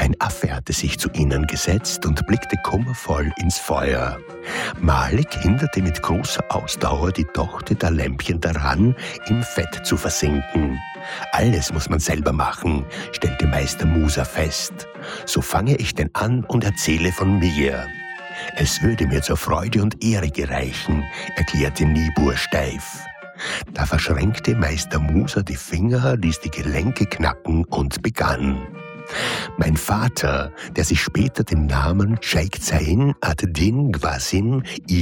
Ein Affe hatte sich zu ihnen gesetzt und blickte kummervoll ins Feuer. Malik hinderte mit großer Ausdauer die Tochter der Lämpchen daran, im Fett zu versinken. Alles muss man selber machen, stellte Meister Musa fest. So fange ich denn an und erzähle von mir. Es würde mir zur Freude und Ehre gereichen, erklärte Niebuhr steif. Da verschränkte Meister Musa die Finger, ließ die Gelenke knacken und begann. Mein Vater, der sich später den Namen Scheik Zain ad-Din Qasim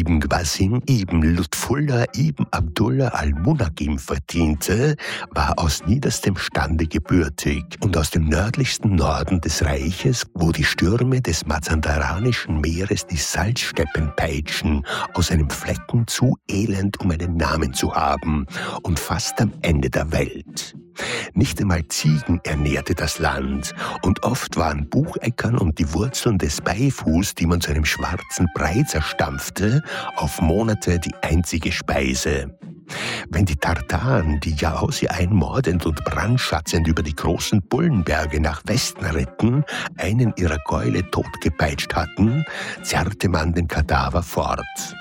ibn Lutfullah ibn Abdullah al-Munagim verdiente, war aus niederstem Stande gebürtig und aus dem nördlichsten Norden des Reiches, wo die Stürme des Mazandaranischen Meeres die Salzsteppen peitschen, aus einem Flecken zu elend, um einen Namen zu haben und fast am Ende der Welt. Nicht einmal Ziegen ernährte das Land, und oft waren Bucheckern und die Wurzeln des Beifuß, die man zu einem schwarzen Brei zerstampfte, auf Monate die einzige Speise. Wenn die Tartaren, die Yaosi einmordend und brandschatzend über die großen Bullenberge nach Westen ritten, einen ihrer Gäule totgepeitscht hatten, zerrte man den Kadaver fort.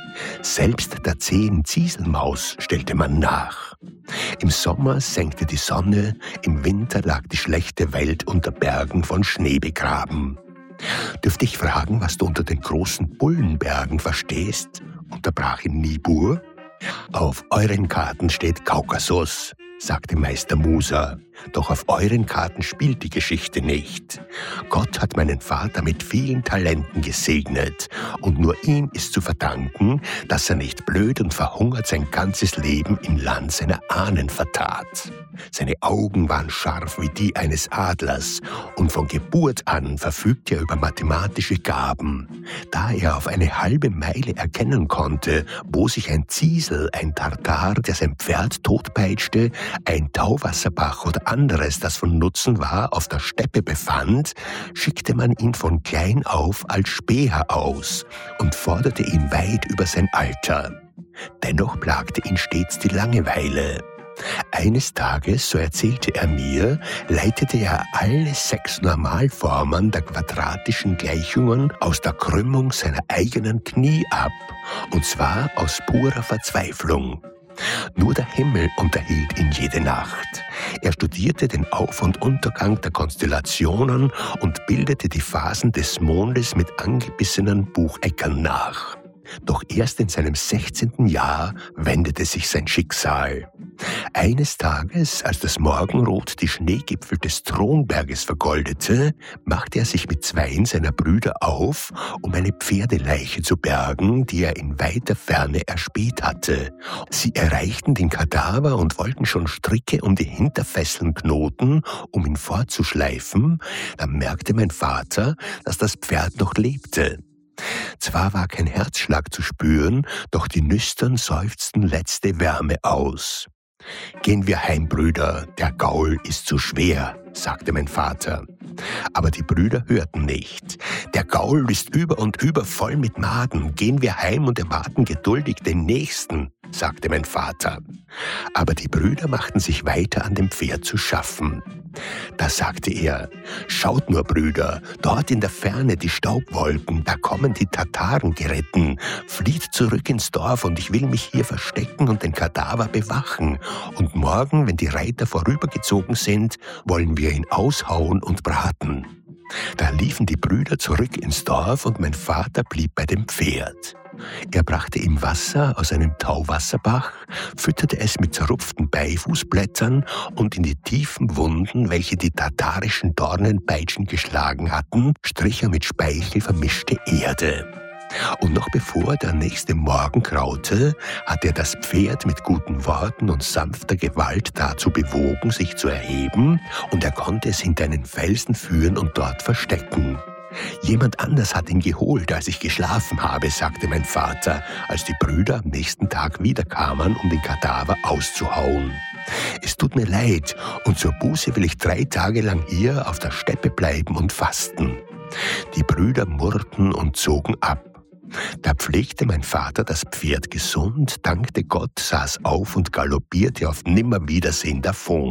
Selbst der zähen Zieselmaus stellte man nach. Im Sommer senkte die Sonne, im Winter lag die schlechte Welt unter Bergen von Schnee begraben. Dürfte ich fragen, was du unter den großen Bullenbergen verstehst? Unterbrach ihn Niebuhr. Auf euren Karten steht Kaukasus, sagte Meister Musa. Doch auf euren Karten spielt die Geschichte nicht. Gott hat meinen Vater mit vielen Talenten gesegnet und nur ihm ist zu verdanken, dass er nicht blöd und verhungert sein ganzes Leben im Land seiner Ahnen vertat. Seine Augen waren scharf wie die eines Adlers und von Geburt an verfügte er über mathematische Gaben. Da er auf eine halbe Meile erkennen konnte, wo sich ein Ziesel, ein Tartar, der sein Pferd totpeitschte, ein Tauwasserbach oder anderes, das von Nutzen war, auf der Steppe befand, schickte man ihn von klein auf als Späher aus und forderte ihn weit über sein Alter. Dennoch plagte ihn stets die Langeweile. Eines Tages, so erzählte er mir, leitete er alle 6 Normalformen der quadratischen Gleichungen aus der Krümmung seiner eigenen Knie ab, und zwar aus purer Verzweiflung. Nur der Himmel unterhielt ihn jede Nacht. Er studierte den Auf- und Untergang der Konstellationen und bildete die Phasen des Mondes mit angebissenen Bucheckern nach. Doch erst in seinem 16. Jahr wendete sich sein Schicksal. Eines Tages, als das Morgenrot die Schneegipfel des Thronberges vergoldete, machte er sich mit 2 seiner Brüder auf, um eine Pferdeleiche zu bergen, die er in weiter Ferne erspäht hatte. Sie erreichten den Kadaver und wollten schon Stricke um die Hinterfesseln knoten, um ihn fortzuschleifen. Da merkte mein Vater, dass das Pferd noch lebte. Zwar war kein Herzschlag zu spüren, doch die Nüstern seufzten letzte Wärme aus. »Gehen wir heim, Brüder, der Gaul ist zu schwer«, sagte mein Vater. Aber die Brüder hörten nicht. »Der Gaul ist über und über voll mit Maden. Gehen wir heim und erwarten geduldig den Nächsten«, sagte mein Vater. Aber die Brüder machten sich weiter an dem Pferd zu schaffen. Da sagte er, »Schaut nur, Brüder, dort in der Ferne die Staubwolken, da kommen die Tataren geritten. Flieht zurück ins Dorf und ich will mich hier verstecken und den Kadaver bewachen. Und morgen, wenn die Reiter vorübergezogen sind, wollen wir ihn aushauen und braten.« Da liefen die Brüder zurück ins Dorf und mein Vater blieb bei dem Pferd. Er brachte ihm Wasser aus einem Tauwasserbach, fütterte es mit zerrupften Beifußblättern und in die tiefen Wunden, welche die tatarischen Dornenpeitschen geschlagen hatten, strich er mit Speichel vermischte Erde. Und noch bevor der nächste Morgen graute, hatte er das Pferd mit guten Worten und sanfter Gewalt dazu bewogen, sich zu erheben, und er konnte es hinter einen Felsen führen und dort verstecken. »Jemand anders hat ihn geholt, als ich geschlafen habe«, sagte mein Vater, als die Brüder am nächsten Tag wiederkamen, um den Kadaver auszuhauen. »Es tut mir leid, und zur Buße will ich 3 Tage lang hier auf der Steppe bleiben und fasten.« Die Brüder murrten und zogen ab. Da pflegte mein Vater das Pferd gesund, dankte Gott, saß auf und galoppierte auf Nimmerwiedersehen davon.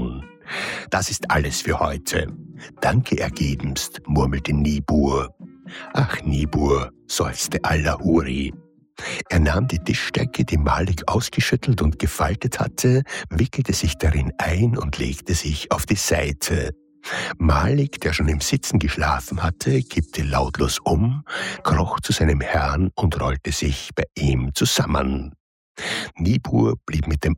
Das ist alles für heute. Danke ergebenst, murmelte Niebuhr. Ach, Niebuhr, seufzte Allahuri. Er nahm die Tischdecke, die Malik ausgeschüttelt und gefaltet hatte, wickelte sich darin ein und legte sich auf die Seite. Malik, der schon im Sitzen geschlafen hatte, kippte lautlos um, kroch zu seinem Herrn und rollte sich bei ihm zusammen. Niebuhr blieb mit dem